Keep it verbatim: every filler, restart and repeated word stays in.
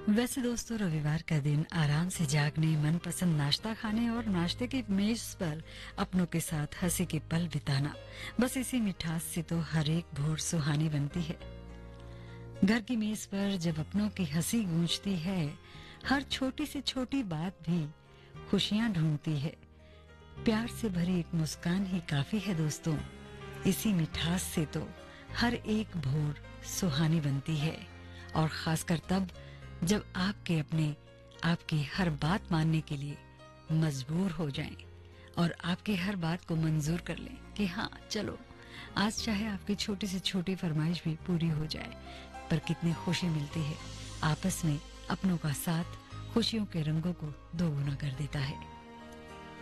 वैसे दोस्तों, रविवार का दिन आराम से जागने, मनपसंद नाश्ता खाने और नाश्ते की मेज पर अपनों के साथ हंसी के पल बिताना, बस इसी मिठास से तो हर एक भोर सुहानी बनती है। घर की मेज पर जब अपनों की हंसी गूंजती है, हर छोटी से छोटी बात भी खुशियां ढूंढती है। प्यार से भरी एक मुस्कान ही काफी है दोस्तों। इसी मिठास से तो हर एक भोर सुहानी बनती है, और खासकर तब जब आपके अपने आपकी हर बात मानने के लिए मजबूर हो जाएं और आपकी हर बात को मंजूर कर लें कि हाँ चलो, आज चाहे आपकी छोटी से छोटी फरमाइश भी पूरी हो जाए। पर कितनी खुशी मिलती है आपस में अपनों का साथ खुशियों के रंगों को दोगुना कर देता है।